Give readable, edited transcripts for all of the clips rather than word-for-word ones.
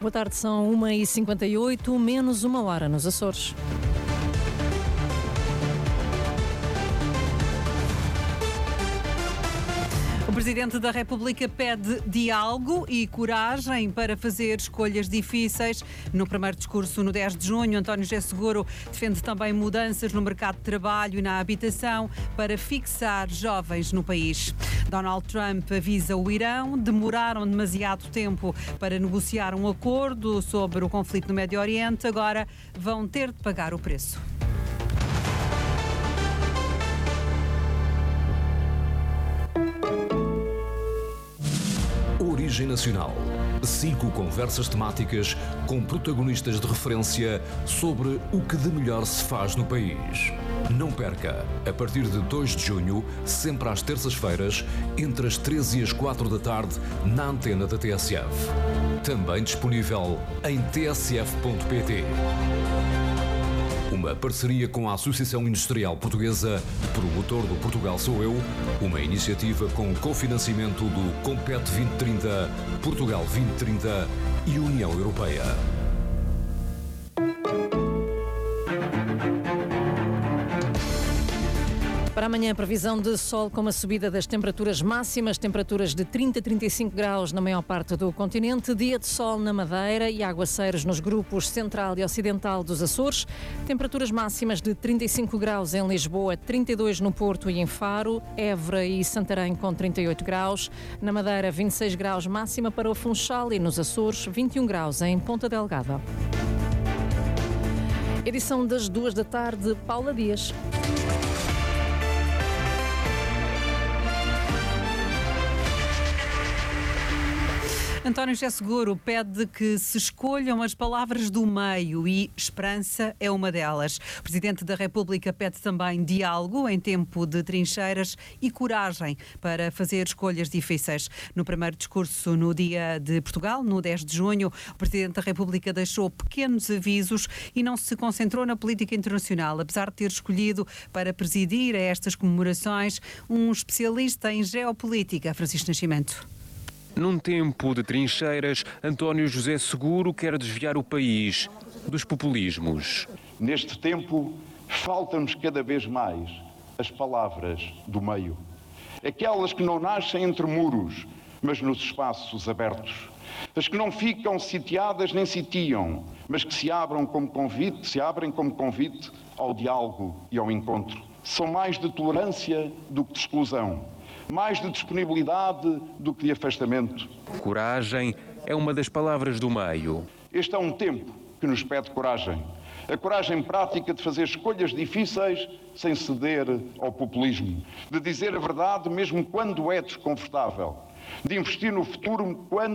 Boa tarde, são 1h58, menos uma hora nos Açores. O Presidente da República pede diálogo e coragem para fazer escolhas difíceis. No primeiro discurso, no 10 de junho, António José Seguro defende também mudanças no mercado de trabalho e na habitação para fixar jovens no país. Donald Trump avisa o Irão, demoraram demasiado tempo para negociar um acordo sobre o conflito no Médio Oriente, agora vão ter de pagar o preço. Origem Nacional. 5 conversas temáticas com protagonistas de referência sobre o que de melhor se faz no país. Não perca, a partir de 2 de junho, sempre às terças-feiras, entre as 13 e as 4 da tarde, na antena da TSF. Também disponível em tsf.pt. Uma parceria com a Associação Industrial Portuguesa, promotor do Portugal Sou Eu, uma iniciativa com cofinanciamento do Compete 2030, Portugal 2030 e União Europeia. Para amanhã, a previsão de sol com uma subida das temperaturas máximas, temperaturas de 30 a 35 graus na maior parte do continente, dia de sol na Madeira e aguaceiros nos grupos central e ocidental dos Açores, temperaturas máximas de 35 graus em Lisboa, 32 no Porto e em Faro, Évora e Santarém com 38 graus, na Madeira 26 graus máxima para o Funchal e nos Açores 21 graus em Ponta Delgada. Edição das 2 da tarde, Paula Dias. António José Seguro pede que se escolham as palavras do meio e esperança é uma delas. O Presidente da República pede também diálogo em tempo de trincheiras e coragem para fazer escolhas difíceis. No primeiro discurso no Dia de Portugal, no 10 de junho, o Presidente da República deixou pequenos avisos e não se concentrou na política internacional, apesar de ter escolhido para presidir a estas comemorações um especialista em geopolítica, Francisco Nascimento. Num tempo de trincheiras, António José Seguro quer desviar o país dos populismos. Neste tempo, faltam-nos cada vez mais as palavras do meio. Aquelas que não nascem entre muros, mas nos espaços abertos. As que não ficam sitiadas nem sitiam, mas que se abrem como convite ao diálogo e ao encontro. São mais de tolerância do que de exclusão. Mais de disponibilidade do que de afastamento. Coragem é uma das palavras do meio. Este é um tempo que nos pede coragem. A coragem prática de fazer escolhas difíceis sem ceder ao populismo. De dizer a verdade mesmo quando é desconfortável. De investir no futuro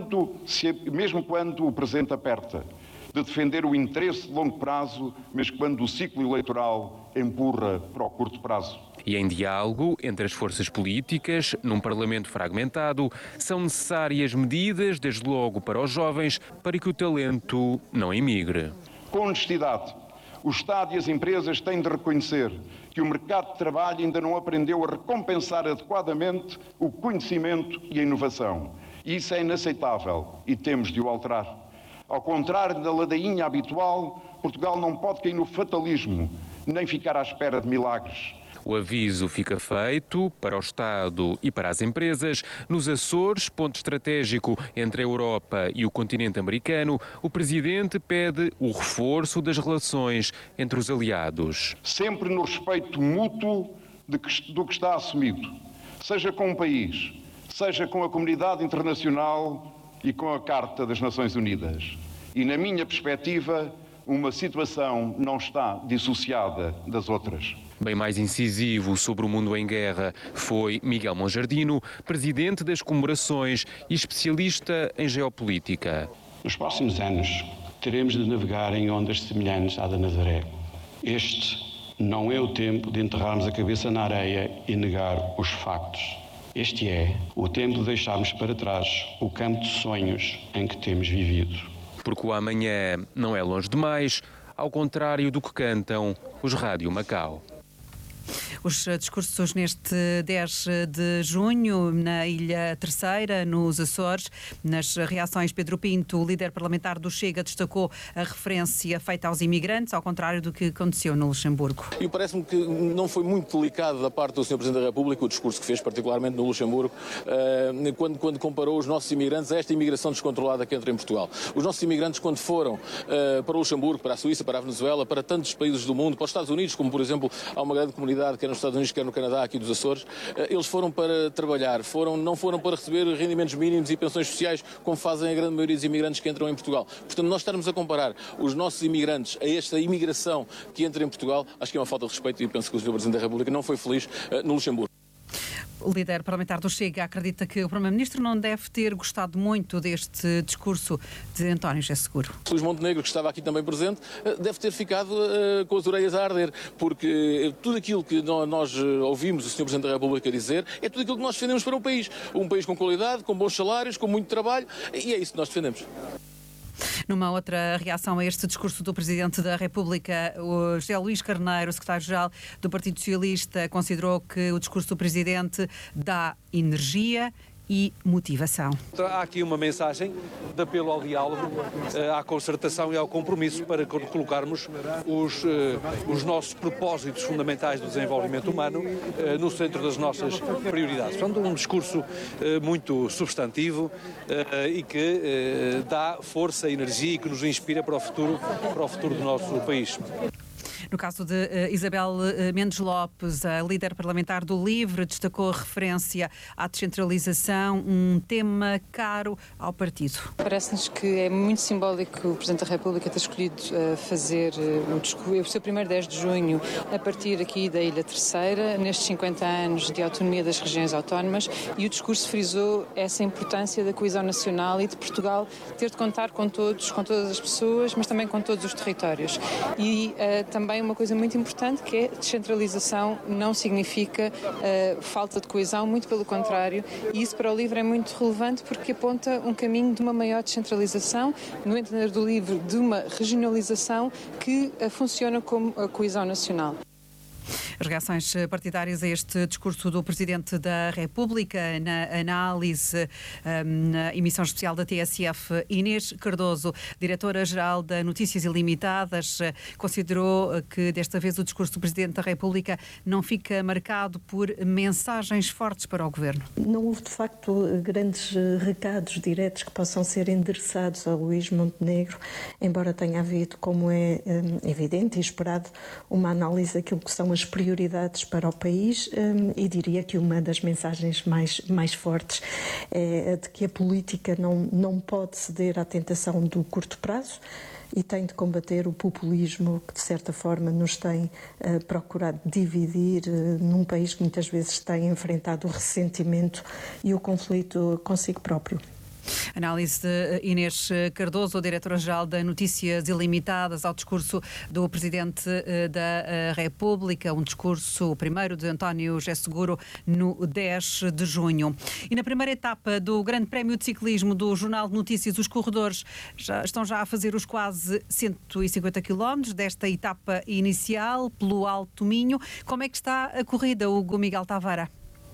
mesmo quando o presente aperta. De defender o interesse de longo prazo, mesmo quando o ciclo eleitoral empurra para o curto prazo. E em diálogo entre as forças políticas, num Parlamento fragmentado, são necessárias medidas, desde logo para os jovens, para que o talento não emigre. Com honestidade, o Estado e as empresas têm de reconhecer que o mercado de trabalho ainda não aprendeu a recompensar adequadamente o conhecimento e a inovação. E isso é inaceitável e temos de o alterar. Ao contrário da ladainha habitual, Portugal não pode cair no fatalismo, nem ficar à espera de milagres. O aviso fica feito para o Estado e para as empresas. Nos Açores, ponto estratégico entre a Europa e o continente americano, o Presidente pede o reforço das relações entre os aliados. Sempre no respeito mútuo do que está assumido, seja com o país, seja com a comunidade internacional e com a Carta das Nações Unidas. E, na minha perspectiva, uma situação não está dissociada das outras. Bem mais incisivo sobre o mundo em guerra foi Miguel Monjardino, presidente das comemorações e especialista em geopolítica. Nos próximos anos, teremos de navegar em ondas semelhantes à da Nazaré. Este não é o tempo de enterrarmos a cabeça na areia e negar os factos. Este é o tempo de deixarmos para trás o campo de sonhos em que temos vivido. Porque o amanhã não é longe demais, ao contrário do que cantam os Rádio Macau. Os discursos neste 10 de junho, na Ilha Terceira, nos Açores. Nas reações, Pedro Pinto, o líder parlamentar do Chega, destacou a referência feita aos imigrantes, ao contrário do que aconteceu no Luxemburgo. E parece-me que não foi muito delicado da parte do Sr. Presidente da República o discurso que fez, particularmente no Luxemburgo, quando comparou os nossos imigrantes a esta imigração descontrolada que entra em Portugal. Os nossos imigrantes, quando foram para o Luxemburgo, para a Suíça, para a Venezuela, para tantos países do mundo, para os Estados Unidos, como por exemplo há uma grande comunidade, quer nos Estados Unidos, quer no Canadá, aqui dos Açores, eles foram para trabalhar, não foram para receber rendimentos mínimos e pensões sociais, como fazem a grande maioria dos imigrantes que entram em Portugal. Portanto, nós estarmos a comparar os nossos imigrantes a esta imigração que entra em Portugal, acho que é uma falta de respeito e penso que o Sr. Presidente da República não foi feliz no Luxemburgo. O líder parlamentar do Chega acredita que o Primeiro-Ministro não deve ter gostado muito deste discurso de António José Seguro. Luís Montenegro, que estava aqui também presente, deve ter ficado com as orelhas a arder, porque tudo aquilo que nós ouvimos o Sr. Presidente da República dizer é tudo aquilo que nós defendemos para o país. Um país com qualidade, com bons salários, com muito trabalho, e é isso que nós defendemos. Numa outra reação a este discurso do Presidente da República, o José Luís Carneiro, secretário-geral do Partido Socialista, considerou que o discurso do Presidente dá energia e motivação. Há aqui uma mensagem de apelo ao diálogo, à concertação e ao compromisso para colocarmos os nossos propósitos fundamentais do desenvolvimento humano no centro das nossas prioridades. Portanto, um discurso muito substantivo e que dá força, energia e que nos inspira para o futuro do nosso país. No caso de Isabel Mendes Lopes, a líder parlamentar do LIVRE, destacou a referência à descentralização, um tema caro ao partido. Parece-nos que é muito simbólico o Presidente da República ter escolhido fazer o seu primeiro 10 de junho a partir aqui da Ilha Terceira, nestes 50 anos de autonomia das regiões autónomas, e o discurso frisou essa importância da coesão nacional e de Portugal ter de contar com todos, com todas as pessoas, mas também com todos os territórios. E também uma coisa muito importante, que é descentralização não significa falta de coesão, muito pelo contrário, e isso para o LIVRE é muito relevante porque aponta um caminho de uma maior descentralização, no entender do LIVRE, de uma regionalização que funciona como a coesão nacional. As reações partidárias a este discurso do Presidente da República, na análise, na emissão especial da TSF, Inês Cardoso, diretora-geral da Notícias Ilimitadas, considerou que desta vez o discurso do Presidente da República não fica marcado por mensagens fortes para o Governo. Não houve, de facto, grandes recados diretos que possam ser endereçados a Luís Montenegro, embora tenha havido, como é evidente e esperado, uma análise daquilo que são as prioridades para o país, e diria que uma das mensagens mais fortes é a de que a política não pode ceder à tentação do curto prazo e tem de combater o populismo que, de certa forma, nos tem procurado dividir num país que muitas vezes tem enfrentado o ressentimento e o conflito consigo próprio. Análise de Inês Cardoso, diretora-geral da Notícias Ilimitadas, ao discurso do Presidente da República, um discurso, o primeiro de António José Seguro, no 10 de junho. E na primeira etapa do Grande Prémio de Ciclismo do Jornal de Notícias, os corredores estão já a fazer os quase 150 km desta etapa inicial pelo Alto Minho. Como é que está a corrida, Hugo Miguel Tavara?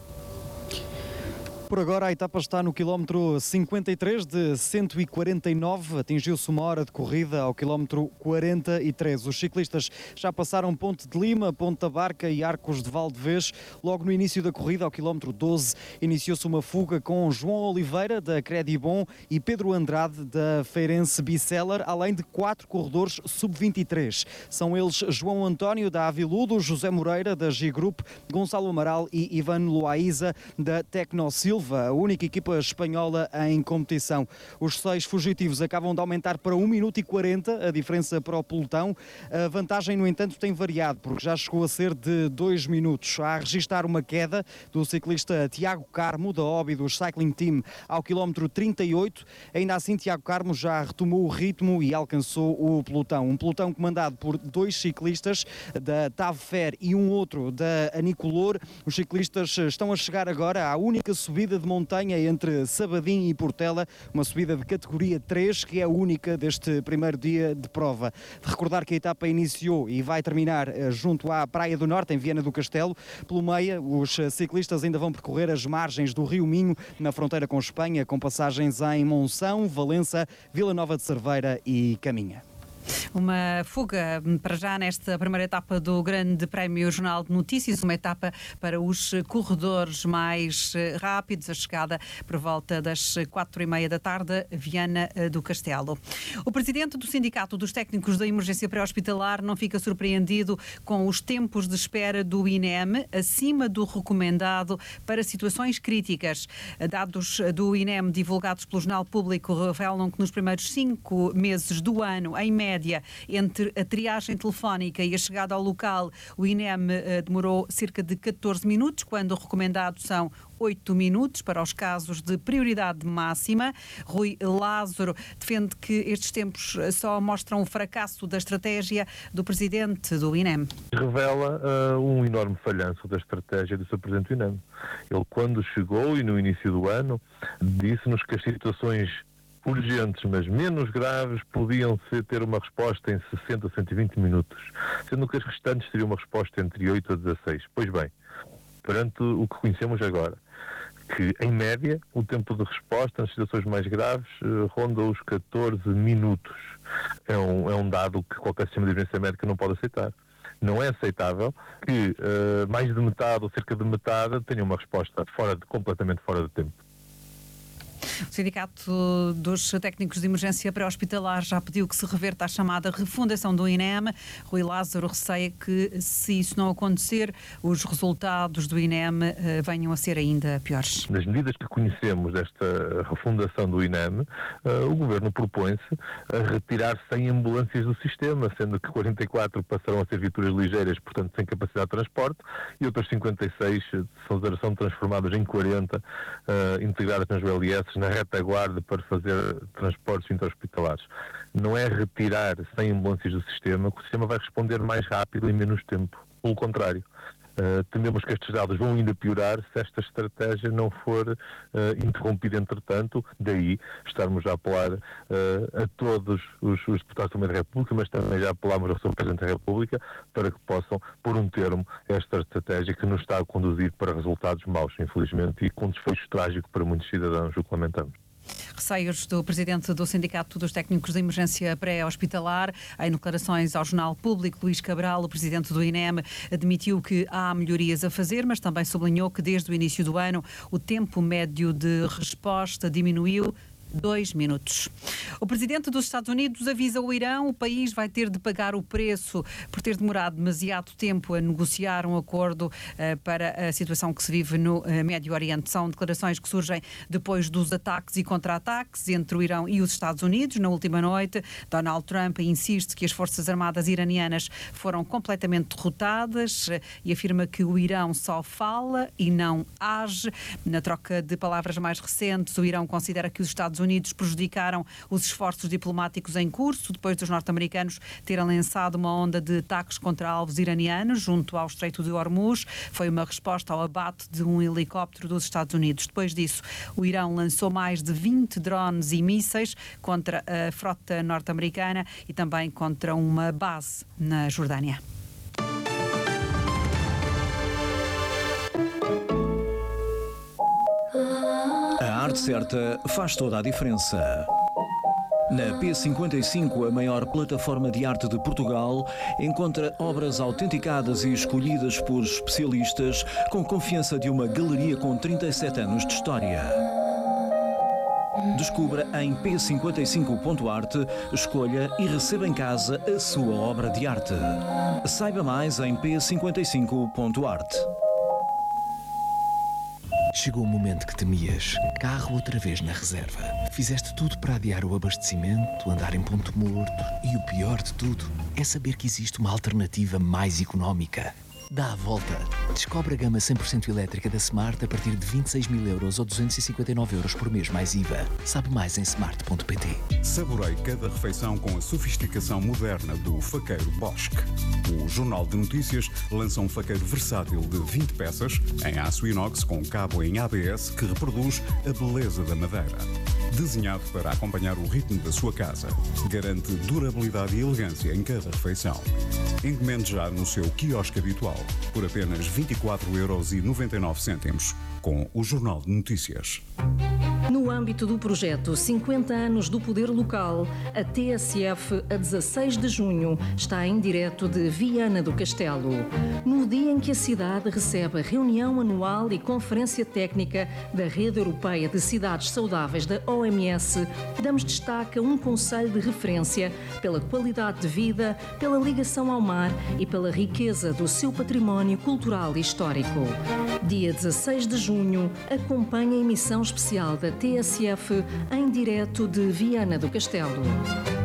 Por agora a etapa está no quilómetro 53 de 149, atingiu-se uma hora de corrida ao quilómetro 43. Os ciclistas já passaram Ponte de Lima, Ponte da Barca e Arcos de Valdevez. Logo no início da corrida, ao quilómetro 12, iniciou-se uma fuga com João Oliveira, da Credibon, e Pedro Andrade, da Feirense Biceller, além de 4 corredores sub-23. São eles João António, da Aviludo, José Moreira, da G-Group, Gonçalo Amaral e Ivan Loaiza, da Tecnosilva, a única equipa espanhola em competição. Os 6 fugitivos acabam de aumentar para 1 minuto e 40 a diferença para o pelotão. A vantagem, no entanto, tem variado, porque já chegou a ser de 2 minutos. Há a registrar uma queda do ciclista Tiago Carmo, da Óbidos Cycling Team, ao quilómetro 38. Ainda assim, Tiago Carmo já retomou o ritmo e alcançou o pelotão. Um pelotão comandado por 2 ciclistas da TAV Fer e um outro da Anicolor. Os ciclistas estão a chegar agora à única subida subida de montanha entre Sabadim e Portela, uma subida de categoria 3, que é a única deste primeiro dia de prova. De recordar que a etapa iniciou e vai terminar junto à Praia do Norte, em Viana do Castelo. Pelo meio, os ciclistas ainda vão percorrer as margens do Rio Minho, na fronteira com Espanha, com passagens em Monção, Valença, Vila Nova de Cerveira e Caminha. Uma fuga para já nesta primeira etapa do Grande Prémio Jornal de Notícias, uma etapa para os corredores mais rápidos, a chegada por volta das 4h30 da tarde, Viana do Castelo. O presidente do Sindicato dos Técnicos da Emergência Pré-Hospitalar não fica surpreendido com os tempos de espera do INEM, acima do recomendado para situações críticas. Dados do INEM divulgados pelo Jornal Público revelam que nos primeiros 5 meses do ano, em média, entre a triagem telefónica e a chegada ao local, o INEM demorou cerca de 14 minutos, quando o recomendado são 8 minutos para os casos de prioridade máxima. Rui Lázaro defende que estes tempos só mostram o fracasso da estratégia do presidente do INEM. Revela um enorme falhanço da estratégia do seu presidente do INEM. Ele, quando chegou e no início do ano, disse-nos que as situações urgentes, mas menos graves, podiam ter uma resposta em 60 a 120 minutos, sendo que as restantes teriam uma resposta entre 8 a 16. Pois bem, perante o que conhecemos agora, que em média o tempo de resposta nas situações mais graves ronda os 14 minutos. É um dado que qualquer sistema de emergência médica não pode aceitar. Não é aceitável que mais de metade ou cerca de metade tenha uma resposta completamente fora de tempo. O Sindicato dos Técnicos de Emergência Pré-Hospitalar já pediu que se reverta a chamada refundação do INEM. Rui Lázaro receia que, se isso não acontecer, os resultados do INEM venham a ser ainda piores. Nas medidas que conhecemos desta refundação do INEM, o Governo propõe-se a retirar 100 ambulâncias do sistema, sendo que 44 passarão a ser viaturas ligeiras, portanto sem capacidade de transporte, e outras 56 são transformadas em 40 integradas nas ULS, na retaguarda para fazer transportes intra-hospitalares. Não é retirar 100 ambulâncias do sistema que o sistema vai responder mais rápido em menos tempo. Pelo contrário, tememos que estes dados vão ainda piorar se esta estratégia não for interrompida entretanto. Daí estarmos a apelar a todos os deputados da República, mas também já apelamos ao Sr. Presidente da República para que possam pôr um termo a esta estratégia que nos está a conduzir para resultados maus, infelizmente, e com desfecho trágico para muitos cidadãos, o que lamentamos. Receios do presidente do Sindicato dos Técnicos de Emergência Pré-Hospitalar. Em declarações ao Jornal Público, Luís Cabral, o presidente do INEM, admitiu que há melhorias a fazer, mas também sublinhou que desde o início do ano o tempo médio de resposta diminuiu 2 minutos. O presidente dos Estados Unidos avisa o Irão: o país vai ter de pagar o preço por ter demorado demasiado tempo a negociar um acordo para a situação que se vive no Médio Oriente. São declarações que surgem depois dos ataques e contra-ataques entre o Irão e os Estados Unidos. Na última noite, Donald Trump insiste que as forças armadas iranianas foram completamente derrotadas e afirma que o Irão só fala e não age. Na troca de palavras mais recentes, o Irão considera que os Estados Unidos prejudicaram os esforços diplomáticos em curso, depois dos norte-americanos terem lançado uma onda de ataques contra alvos iranianos junto ao Estreito de Hormuz. Foi uma resposta ao abate de um helicóptero dos Estados Unidos. Depois disso, o Irão lançou mais de 20 drones e mísseis contra a frota norte-americana e também contra uma base na Jordânia. A arte certa faz toda a diferença. Na P55, a maior plataforma de arte de Portugal, encontra obras autenticadas e escolhidas por especialistas com confiança de uma galeria com 37 anos de história. Descubra em p55.arte, escolha e receba em casa a sua obra de arte. Saiba mais em p55.arte. Chegou o momento que temias. Carro outra vez na reserva. Fizeste tudo para adiar o abastecimento, andar em ponto morto. E o pior de tudo é saber que existe uma alternativa mais económica. Dá a volta. Descobre a gama 100% elétrica da Smart a partir de 26.000 euros ou 259 euros por mês mais IVA. Sabe mais em smart.pt. Saborei cada refeição com a sofisticação moderna do faqueiro Bosch. O Jornal de Notícias lança um faqueiro versátil de 20 peças em aço inox com cabo em ABS que reproduz a beleza da madeira. Desenhado para acompanhar o ritmo da sua casa. Garante durabilidade e elegância em cada refeição. Encomende já no seu quiosque habitual por apenas 24,99 € com o Jornal de Notícias. No âmbito do projeto 50 anos do Poder Local, a TSF, a 16 de junho, está em direto de Viana do Castelo. No dia em que a cidade recebe a reunião anual e conferência técnica da Rede Europeia de Cidades Saudáveis da OMS, damos destaque a um concelho de referência pela qualidade de vida, pela ligação ao mar e pela riqueza do seu património cultural e histórico. Dia 16 de junho, acompanhe a emissão especial da TSF em direto de Viana do Castelo.